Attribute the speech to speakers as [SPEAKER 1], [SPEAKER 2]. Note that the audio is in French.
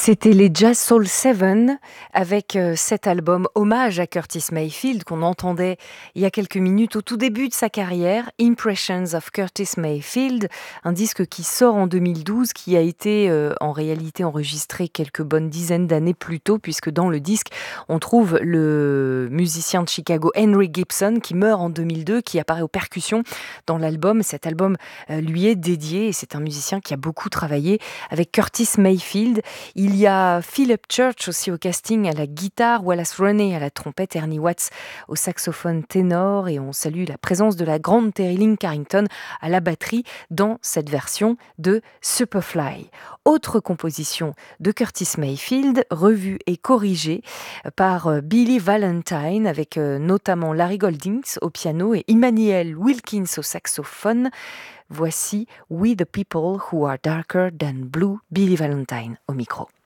[SPEAKER 1] C'était les Jazz Soul 7 avec cet album hommage à Curtis Mayfield qu'on entendait il y a quelques minutes au tout début de sa carrière, Impressions of Curtis Mayfield, un disque qui sort en 2012, qui a été en réalité enregistré quelques bonnes dizaines d'années plus tôt, puisque dans le disque on trouve le musicien de Chicago Henry Gibson qui meurt en 2002, qui apparaît aux percussions dans l'album. Cet album lui est dédié et c'est un musicien qui a beaucoup travaillé avec Curtis Mayfield. Il y a Philip Church aussi au casting à la guitare, Wallace Roney à la trompette, Ernie Watts au saxophone ténor, et on salue la présence de la grande Terry Lynn Carrington à la batterie dans cette version de Superfly. Autre composition de Curtis Mayfield, revue et corrigée par Billy Valentine avec notamment Larry Goldings au piano et Emmanuel Wilkins au saxophone. Voici We the People Who Are Darker Than Blue, Billy Valentine au micro.